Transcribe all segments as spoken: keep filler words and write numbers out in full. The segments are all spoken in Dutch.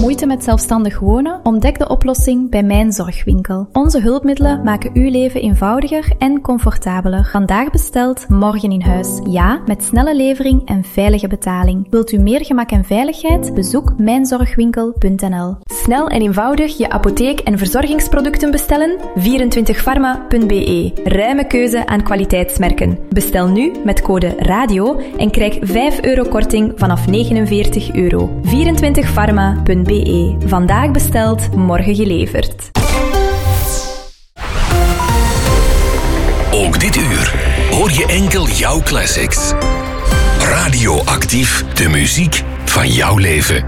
Moeite met zelfstandig wonen? Ontdek de oplossing bij Mijn Zorgwinkel. Onze hulpmiddelen maken uw leven eenvoudiger en comfortabeler. Vandaag besteld, morgen in huis. Ja, met snelle levering en veilige betaling. Wilt u meer gemak en veiligheid? Bezoek mijn zorgwinkel punt n l. Snel en eenvoudig je apotheek- en verzorgingsproducten bestellen? vierentwintig pharma punt b e. Ruime keuze aan kwaliteitsmerken. Bestel nu met code RADIO en krijg vijf euro korting vanaf negenenveertig euro. vierentwintig pharma punt b e. Vandaag besteld, morgen geleverd. Ook dit uur hoor je enkel jouw classics. Radioactief, de muziek van jouw leven.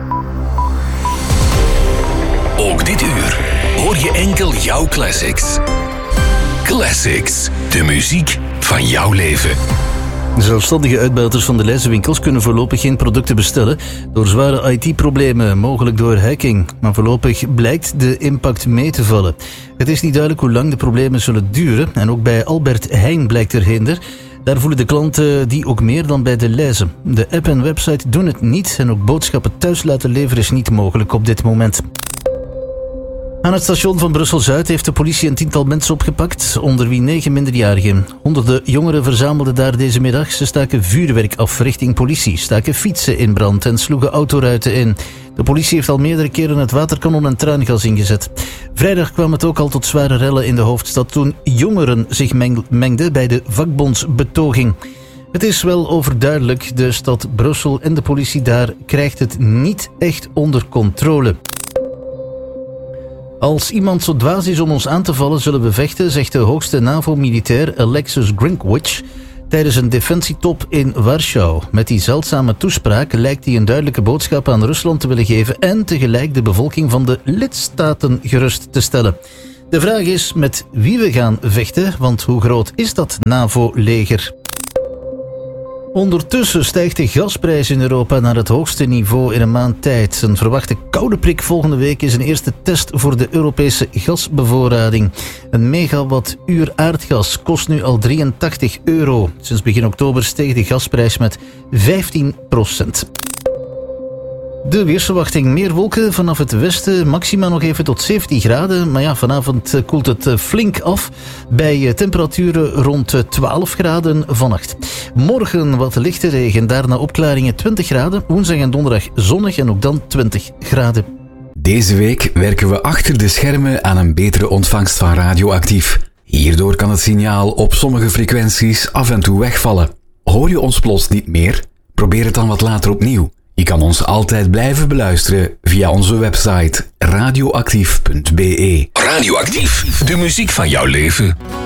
Ook dit uur hoor je enkel jouw classics. Classics, de muziek van jouw leven. Zelfstandige uitbuiters van de lijstenwinkels kunnen voorlopig geen producten bestellen door zware I T-problemen, mogelijk door hacking. Maar voorlopig blijkt de impact mee te vallen. Het is niet duidelijk hoe lang de problemen zullen duren en ook bij Albert Heijn blijkt er hinder. Daar voelen de klanten die ook meer dan bij de lijzen. De app en website doen het niet en ook boodschappen thuis laten leveren is niet mogelijk op dit moment. Aan het station van Brussel-Zuid heeft de politie een tiental mensen opgepakt, onder wie negen minderjarigen. Honderden jongeren verzamelden daar deze middag. Ze staken vuurwerk af richting politie, staken fietsen in brand en sloegen autoruiten in. De politie heeft al meerdere keren het waterkanon en traangas ingezet. Vrijdag kwam het ook al tot zware rellen in de hoofdstad toen jongeren zich meng- mengden bij de vakbondsbetoging. Het is wel overduidelijk, de stad Brussel en de politie daar krijgt het niet echt onder controle. Als iemand zo dwaas is om ons aan te vallen, zullen we vechten, zegt de hoogste NAVO-militair Alexis Grinkwitsch tijdens een defensietop in Warschau. Met die zeldzame toespraak lijkt hij een duidelijke boodschap aan Rusland te willen geven en tegelijk de bevolking van de lidstaten gerust te stellen. De vraag is met wie we gaan vechten, want hoe groot is dat NAVO-leger? Ondertussen stijgt de gasprijs in Europa naar het hoogste niveau in een maand tijd. Een verwachte koude prik volgende week is een eerste test voor de Europese gasbevoorrading. Een megawattuur aardgas kost nu al drieëntachtig euro. Sinds begin oktober steeg de gasprijs met vijftien procent. De weersverwachting: meer wolken vanaf het westen, maxima nog even tot zeventien graden. Maar ja, vanavond koelt het flink af bij temperaturen rond twaalf graden vannacht. Morgen wat lichte regen, daarna opklaringen twintig graden. Woensdag en donderdag zonnig en ook dan twintig graden. Deze week werken we achter de schermen aan een betere ontvangst van Radioactief. Hierdoor kan het signaal op sommige frequenties af en toe wegvallen. Hoor je ons plots niet meer? Probeer het dan wat later opnieuw. Je kan ons altijd blijven beluisteren via onze website radioactief punt b e. Radioactief, de muziek van jouw leven.